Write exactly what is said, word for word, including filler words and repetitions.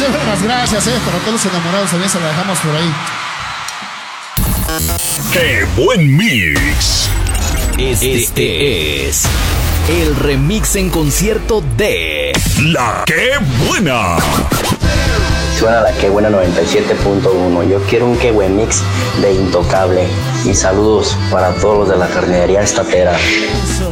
Muchísimas gracias, eh. Para todos los enamorados también se la dejamos por ahí. ¡Qué buen mix! Este, este es el remix en concierto de La Qué Buena. Suena la Qué Buena noventa y siete punto uno. Yo quiero un Qué Buen Mix de Intocable. Y saludos para todos los de la carnicería estatera.